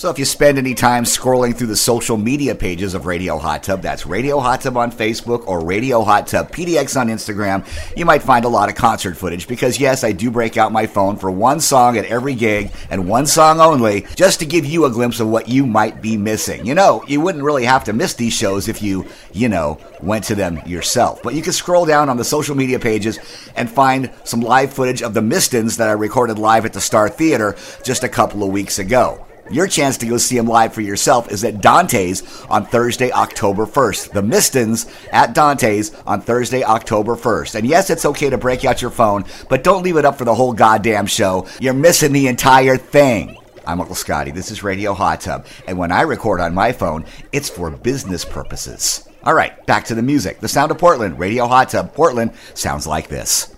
So if you spend any time scrolling through the social media pages of Radio Hot Tub, that's Radio Hot Tub on Facebook or Radio Hot Tub PDX on Instagram, you might find a lot of concert footage because, yes, I do break out my phone for one song at every gig and one song only just to give you a glimpse of what you might be missing. You wouldn't really have to miss these shows if you went to them yourself. But you can scroll down on the social media pages and find some live footage of the Mistons that I recorded live at the Star Theater just a couple of weeks ago. Your chance to go see them live for yourself is at Dante's on Thursday, October 1st. The Mistons at Dante's on Thursday, October 1st. And yes, it's okay to break out your phone, but don't leave it up for the whole goddamn show. You're missing the entire thing. I'm Uncle Scotty. This is Radio Hot Tub. And when I record on my phone, it's for business purposes. All right, back to the music. The sound of Portland. Radio Hot Tub. Portland sounds like this.